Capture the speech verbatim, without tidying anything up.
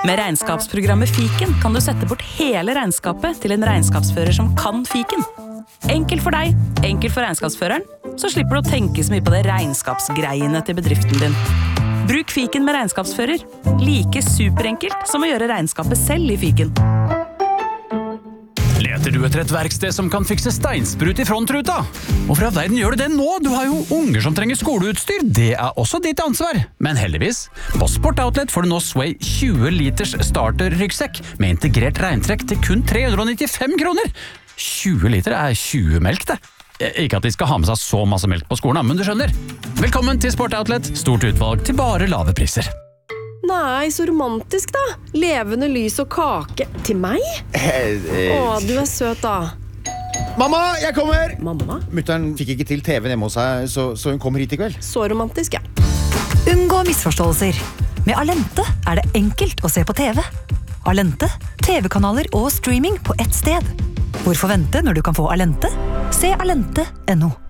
Med regnskapsprogrammet Fiken kan du sette bort hele regnskapet til en regnskapsfører som kan Fiken. Enkelt for deg, enkelt for regnskapsføreren, så slipper du å tenke så mye på det regnskapsgreiene til bedriften din. Bruk Fiken med regnskapsfører. Like superenkelt som å gjøre regnskapet selv i Fiken. Leter du etter et verksted som kan fikse steinsprut i frontruta? Hvorfor av verden gjør du det nå? Du har jo unger som trenger skoleutstyr. Det er også ditt ansvar. Men heldigvis, på Sport Outlet får du nå Sway tjue liters starter-ryggsekk med integrert regntrekk til kun tre hundre nittifem kroner. tjue liter er tjue melk, det. Ikke at de skal ha med seg så masse melk på skolen, men du skjønner. Velkommen til Sport Outlet. Stort utvalg til bare lave priser. Nei, så romantisk da. Levende lys og kake. Til meg? Å, du er søt da. Mamma, jeg kommer! Mamma? Mutteren fikk ikke til T V-en hjemme hos seg, så, så hun kommer hit i kveld. Så romantisk, ja. Unngå misforståelser. Med Alente er det enkelt å se på T V. Alente, T V-kanaler og streaming på ett sted. Hvorfor vente når du kan få Alente? Se alente punktum no.